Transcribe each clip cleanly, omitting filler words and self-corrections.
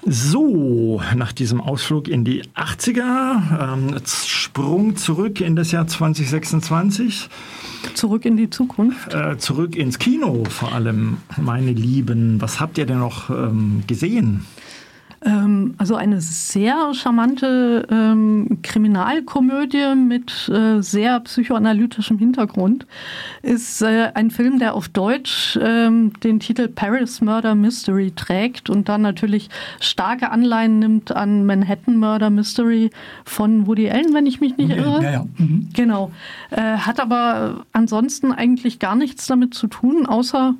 So, nach diesem Ausflug in die 80er, Sprung zurück in das Jahr 2026. Zurück in die Zukunft. Zurück ins Kino vor allem, meine Lieben. Was habt ihr denn noch gesehen? Also eine sehr charmante Kriminalkomödie mit sehr psychoanalytischem Hintergrund ist ein Film, der auf Deutsch den Titel Paris Murder Mystery trägt und dann natürlich starke Anleihen nimmt an Manhattan Murder Mystery von Woody Allen, wenn ich mich nicht irre. Ja. Mhm. Genau. Hat aber ansonsten eigentlich gar nichts damit zu tun, außer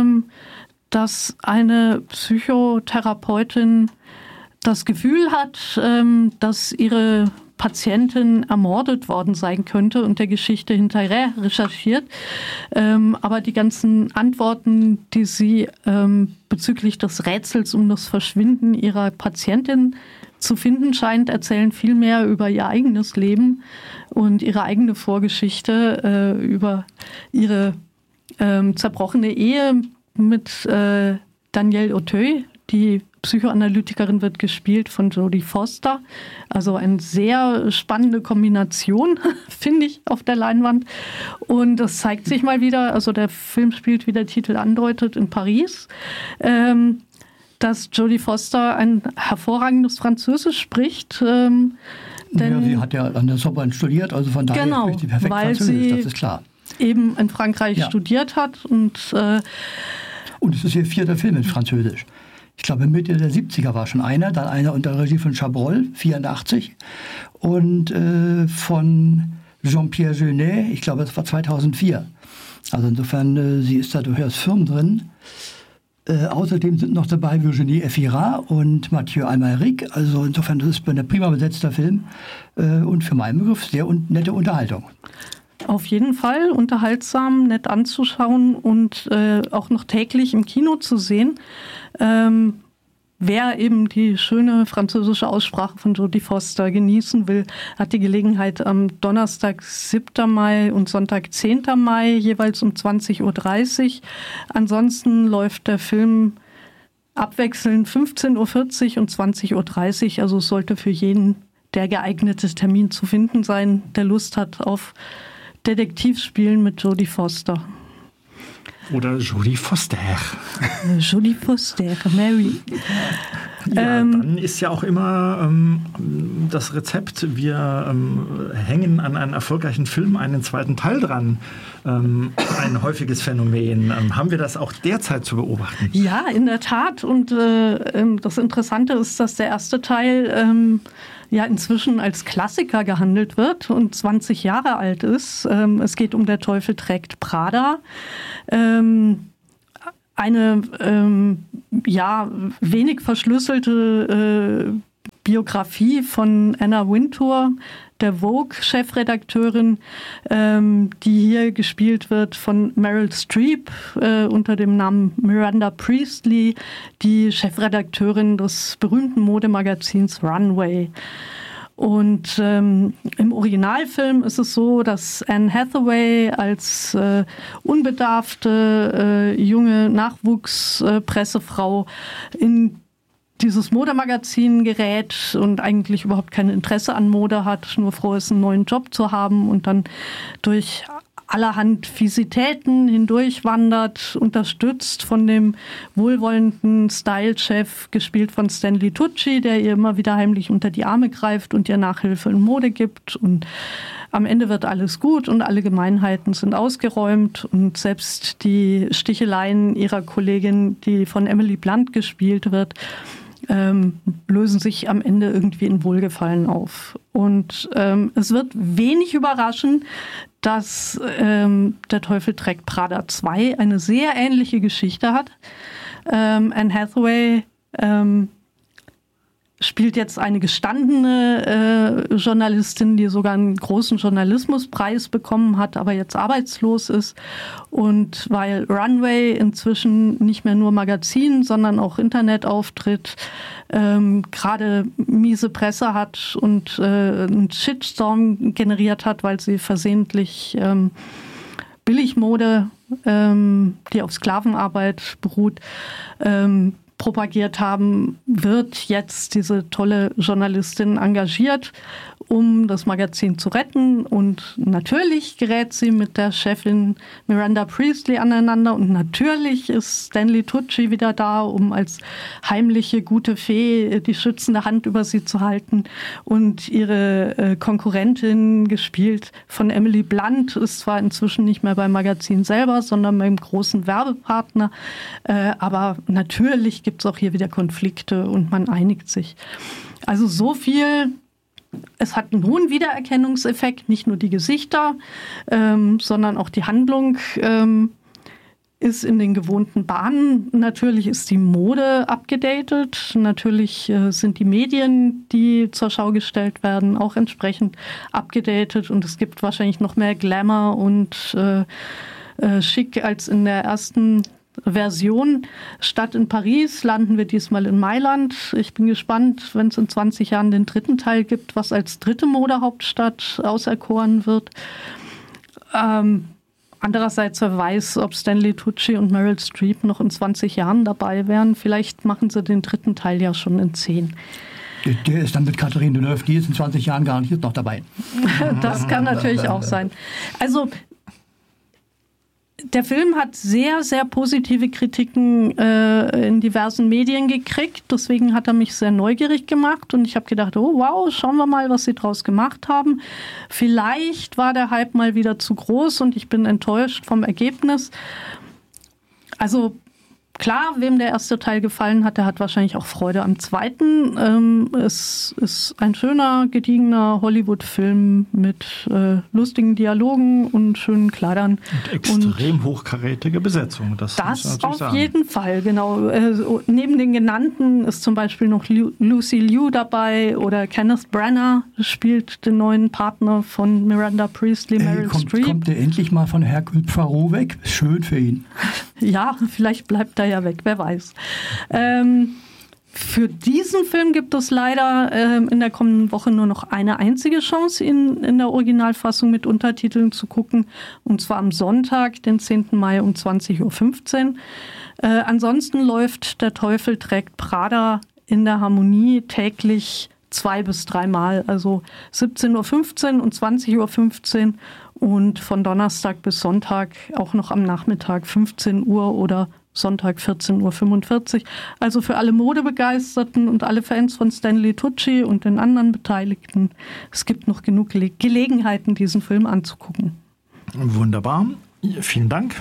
dass eine Psychotherapeutin das Gefühl hat, dass ihre Patientin ermordet worden sein könnte und der Geschichte hinterher recherchiert. Aber die ganzen Antworten, die sie bezüglich des Rätsels um das Verschwinden ihrer Patientin zu finden scheint, erzählen viel mehr über ihr eigenes Leben und ihre eigene Vorgeschichte, über ihre zerbrochene Ehe mit Danielle Auteuil, die Psychoanalytikerin wird gespielt von Jodie Foster. Also eine sehr spannende Kombination, finde ich, auf der Leinwand. Und das zeigt sich mal wieder, also der Film spielt, wie der Titel andeutet, in Paris, dass Jodie Foster ein hervorragendes Französisch spricht. Denn sie hat ja an der Sorbonne studiert, also von daher spricht sie perfekt Französisch, das ist klar. Eben in Frankreich studiert hat. Und es ist ihr 4. Film in Französisch. Ich glaube, Mitte der 70er war schon einer, dann einer unter Regie von Chabrol, 84, und von Jean-Pierre Jeunet, ich glaube, das war 2004. Also insofern, sie ist da durchaus firm drin. Außerdem sind noch dabei Virginie Efira und Mathieu Amalric. Also insofern, das ist ein prima besetzter Film und für meinen Begriff sehr nette Unterhaltung. Auf jeden Fall unterhaltsam, nett anzuschauen und auch noch täglich im Kino zu sehen. Wer eben die schöne französische Aussprache von Jodie Foster genießen will, hat die Gelegenheit am Donnerstag 7. Mai und Sonntag 10. Mai jeweils um 20.30 Uhr. Ansonsten läuft der Film abwechselnd 15.40 Uhr und 20.30 Uhr. Also es sollte für jeden der geeignete Termin zu finden sein, der Lust hat auf Detektivspielen mit Jodie Foster. Oder Jodie Foster. Jodie Foster, Mary. Ja, dann ist ja auch immer das Rezept, wir hängen an einen erfolgreichen Film einen zweiten Teil dran. Ein häufiges Phänomen. Haben wir das auch derzeit zu beobachten? Ja, in der Tat. Und das Interessante ist, dass der erste Teil ja inzwischen als Klassiker gehandelt wird und 20 Jahre alt ist. Es geht um Der Teufel trägt Prada. Eine wenig verschlüsselte Biografie von Anna Wintour, der Vogue-Chefredakteurin, die hier gespielt wird von Meryl Streep unter dem Namen Miranda Priestley, die Chefredakteurin des berühmten Modemagazins Runway. Und im Originalfilm ist es so, dass Anne Hathaway als unbedarfte junge Nachwuchspressefrau in dieses Modemagazin gerät und eigentlich überhaupt kein Interesse an Mode hat, nur froh ist, einen neuen Job zu haben und dann durch allerhand Visitäten hindurchwandert, unterstützt von dem wohlwollenden Style-Chef, gespielt von Stanley Tucci, der ihr immer wieder heimlich unter die Arme greift und ihr Nachhilfe in Mode gibt. Und am Ende wird alles gut und alle Gemeinheiten sind ausgeräumt und selbst die Sticheleien ihrer Kollegin, die von Emily Blunt gespielt wird, lösen sich am Ende irgendwie in Wohlgefallen auf. Und es wird wenig überraschen, dass Der Teufel trägt Prada 2 eine sehr ähnliche Geschichte hat. Anne Hathaway spielt jetzt eine gestandene Journalistin, die sogar einen großen Journalismuspreis bekommen hat, aber jetzt arbeitslos ist. Und weil Runway inzwischen nicht mehr nur Magazin, sondern auch Internet auftritt, gerade miese Presse hat und einen Shitstorm generiert hat, weil sie versehentlich Billigmode, die auf Sklavenarbeit beruht, propagiert haben, wird jetzt diese tolle Journalistin engagiert, um das Magazin zu retten. Und natürlich gerät sie mit der Chefin Miranda Priestley aneinander. Und natürlich ist Stanley Tucci wieder da, um als heimliche gute Fee die schützende Hand über sie zu halten. Und ihre Konkurrentin, gespielt von Emily Blunt, ist zwar inzwischen nicht mehr beim Magazin selber, sondern beim großen Werbepartner. Aber natürlich gibt es auch hier wieder Konflikte und man einigt sich. Also so viel. Es hat einen hohen Wiedererkennungseffekt, nicht nur die Gesichter, sondern auch die Handlung ist in den gewohnten Bahnen. Natürlich ist die Mode abgedatet. Natürlich sind die Medien, die zur Schau gestellt werden, auch entsprechend abgedatet. Und es gibt wahrscheinlich noch mehr Glamour und Schick als in der ersten Version. Statt in Paris landen wir diesmal in Mailand. Ich bin gespannt, wenn es in 20 Jahren den dritten Teil gibt, was als dritte Modehauptstadt auserkoren wird. Andererseits, wer weiß, ob Stanley Tucci und Meryl Streep noch in 20 Jahren dabei wären. Vielleicht machen sie den dritten Teil ja schon in 10. Der ist dann mit Catherine Deneuve, die ist in 20 Jahren gar nicht noch dabei. Das kann natürlich auch sein. Also der Film hat sehr, sehr positive Kritiken in diversen Medien gekriegt. Deswegen hat er mich sehr neugierig gemacht. Und ich habe gedacht, oh wow, schauen wir mal, was sie draus gemacht haben. Vielleicht war der Hype mal wieder zu groß und ich bin enttäuscht vom Ergebnis. Also klar, wem der erste Teil gefallen hat, der hat wahrscheinlich auch Freude am zweiten. Es ist ein schöner, gediegener Hollywood-Film mit lustigen Dialogen und schönen Kleidern. Und extrem hochkarätige Besetzung. Das auf sagen. Jeden Fall, genau. Neben den genannten ist zum Beispiel noch Lucy Liu dabei oder Kenneth Branagh spielt den neuen Partner von Miranda Priestley, Meryl Streep. Kommt der endlich mal von Hercule Poirot weg? Schön für ihn. Ja, vielleicht bleibt er ja weg, wer weiß. Für diesen Film gibt es leider in der kommenden Woche nur noch eine einzige Chance, ihn in der Originalfassung mit Untertiteln zu gucken. Und zwar am Sonntag, den 10. Mai um 20.15 Uhr. Ansonsten läuft Der Teufel trägt Prada in der Harmonie täglich 2 bis 3 Mal. Also 17.15 Uhr und 20.15 Uhr. Und von Donnerstag bis Sonntag auch noch am Nachmittag 15 Uhr oder Sonntag 14.45 Uhr. Also für alle Modebegeisterten und alle Fans von Stanley Tucci und den anderen Beteiligten. Es gibt noch genug Gelegenheiten, diesen Film anzugucken. Wunderbar. Vielen Dank.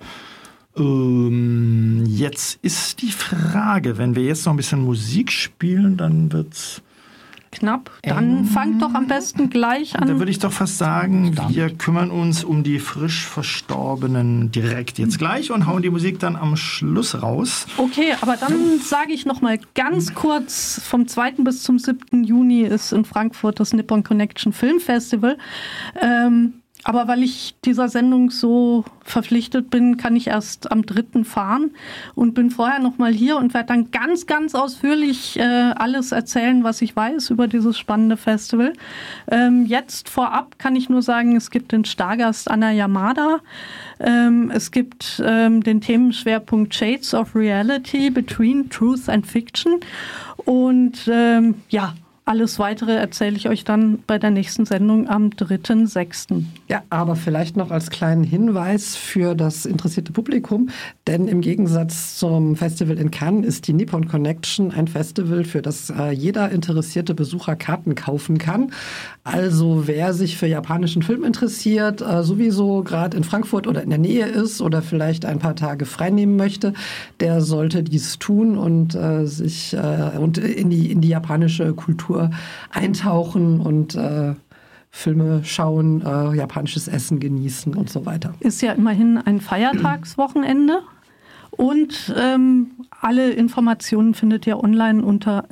Jetzt ist die Frage, wenn wir jetzt noch ein bisschen Musik spielen, dann wird's knapp. Dann fangt doch am besten gleich an. Da würde ich doch fast sagen, wir kümmern uns um die frisch Verstorbenen direkt jetzt gleich und hauen die Musik dann am Schluss raus. Okay, aber dann sage ich noch mal ganz kurz, vom 2. bis zum 7. Juni ist in Frankfurt das Nippon Connection Film Festival. Aber weil ich dieser Sendung so verpflichtet bin, kann ich erst am 3. fahren und bin vorher noch mal hier und werde dann ganz, ganz ausführlich alles erzählen, was ich weiß über dieses spannende Festival. Jetzt vorab kann ich nur sagen, es gibt den Stargast Anna Yamada. Es gibt den Themenschwerpunkt Shades of Reality Between Truth and Fiction. Und alles Weitere erzähle ich euch dann bei der nächsten Sendung am 3.6. Ja, aber vielleicht noch als kleinen Hinweis für das interessierte Publikum, denn im Gegensatz zum Festival in Cannes ist die Nippon Connection ein Festival, für das jeder interessierte Besucher Karten kaufen kann. Also wer sich für japanischen Film interessiert, sowieso gerade in Frankfurt oder in der Nähe ist oder vielleicht ein paar Tage frei nehmen möchte, der sollte dies tun und sich in die japanische Kultur eintauchen und Filme schauen, japanisches Essen genießen und so weiter. Ist ja immerhin ein Feiertagswochenende und alle Informationen findet ihr online unter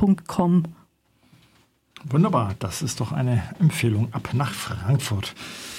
nipponconnection.com. Wunderbar, das ist doch eine Empfehlung ab nach Frankfurt.